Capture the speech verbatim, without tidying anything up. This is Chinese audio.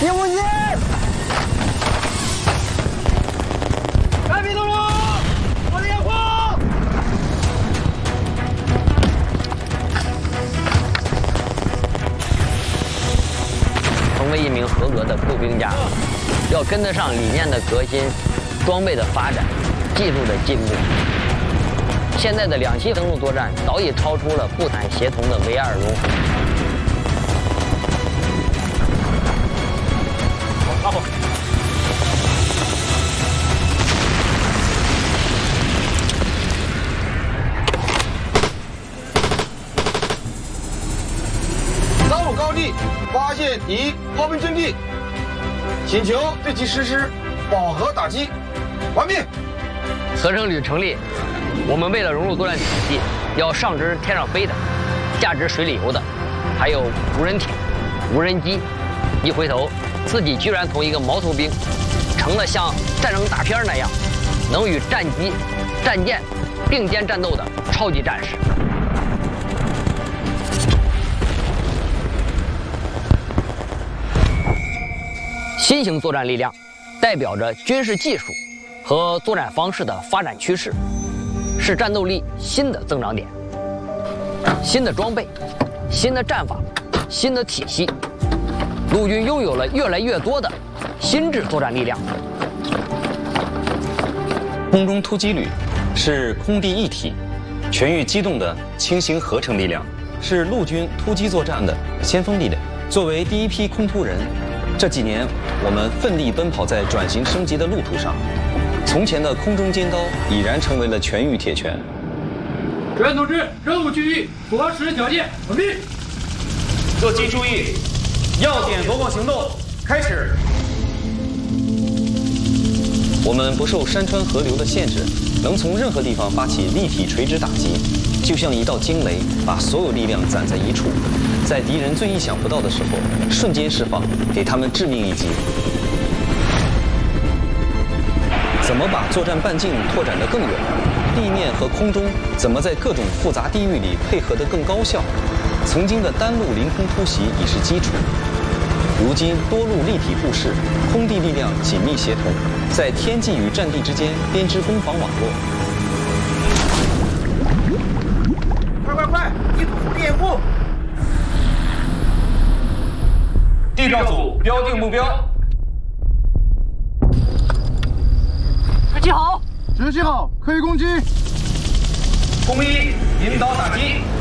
叶无极，开辟道路，我的掩护。 成为一名合格的步兵家，要跟得上理念的革新、装备的发展、技术的进步。现在的两栖登陆作战早已超出了步坦协同的唯二融合。好，好。 登陆高地，发现敌炮兵阵地，请求对其实施饱和打击。完毕。 合成旅成立。我们为了融入作战体系，要上知天上飞的，下知水里游的，还有无人艇、无人机。一回头，自己居然从一个毛头兵，成了像战争大片那样，能与战机、战舰并肩战斗的超级战士。新型作战力量，代表着军事技术和作战方式的发展趋势。是战斗力新的增长点，新的装备、新的战法、新的体系，陆军拥有了越来越多的新质作战力量。 空中突击旅是空地一体、全域机动的轻型合成力量，是陆军突击作战的先锋力量。作为第一批空突人，这几年我们奋力奔跑在转型升级的路途上。从前的空中尖刀已然成为了全域铁拳。 志愿通知，任务区域核实条件完毕。 各机注意，要点夺光行动开始。 我们不受山川河流的限制，能从任何地方发起立体垂直打击，就像一道惊雷，把所有力量攒在一处，在敌人最意想不到的时候，瞬间释放，给他们致命一击。怎么把作战半径拓展得更远？地面和空中怎么在各种复杂地域里配合得更高效？曾经的单路临空突袭已是基础，如今多路立体布势，空地力量紧密协同，在天际与战地之间编织攻防网络。 快快快，一组火力掩护！ 地照组标定目标。 指挥好， 指挥好，可以攻击。 空一引导打击。